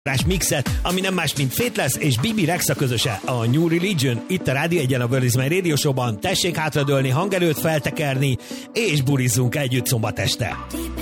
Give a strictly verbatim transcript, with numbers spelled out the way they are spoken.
mixet, ami nem más, mint Faithless és Bibi Rexha közöse, a New Religion, itt a Rádió egyen a World is My Radio Show-ban. Tessék hátradőlni, hangerőt feltekerni, és burizzunk együtt szombat este.